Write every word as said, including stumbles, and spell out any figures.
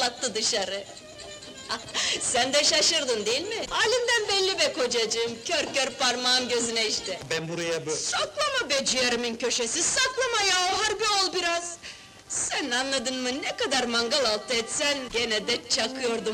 fırlattı dışarı. Sen de şaşırdın değil mi? Halinden belli be kocacığım, kör kör parmağın gözüne işte. Ben buraya bö... Saklama be ciğerimin köşesi, saklama ya, harbi ol biraz! Sen anladın mı, ne kadar mangal altı etsen, gene de çakıyordum